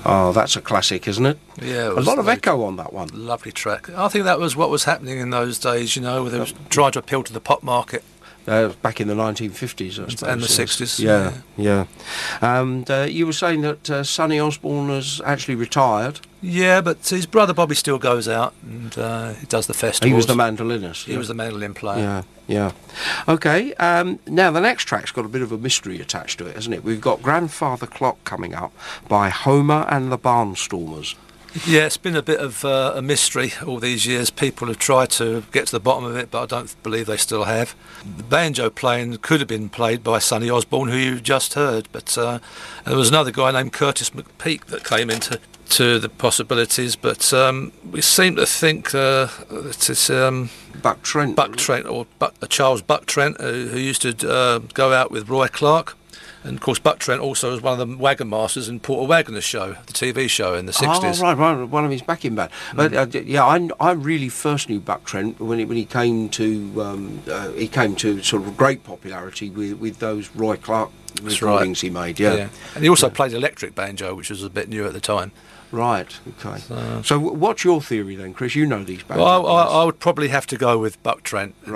Oh, that's a classic, isn't it? Yeah, A lot of echo on that one. Lovely track. I think that was what was happening in those days, where they was trying to appeal to the pop market. Back in the 1950s, I suppose. And the 60s. Yeah. And you were saying that Sonny Osborne has actually retired. Yeah, but his brother Bobby still goes out and he does the festivals. He was the mandolinist. He was the mandolin player. Yeah. Okay, now the next track's got a bit of a mystery attached to it, hasn't it? We've got Grandfather Clock coming up by Homer and the Barnstormers. Yeah, it's been a bit of a mystery all these years. People have tried to get to the bottom of it, but I don't believe they still have. The banjo playing could have been played by Sonny Osborne, who you just heard, but there was another guy named Curtis McPeak that came into the possibilities, but we seem to think that it's Buck Trent. Or Charles Buck Trent, who used to go out with Roy Clark. And of course, Buck Trent also was one of the wagon masters in Porter Wagoner's show, the TV show in the 60s. Oh, right, one of his backing band. But I really first knew Buck Trent when he came to sort of great popularity with those Roy Clark recordings he made. Yeah. And he also played electric banjo, which was a bit new at the time. Right. Okay. So what's your theory then, Chris? You know these bands. Well, I would probably have to go with Buck Trent.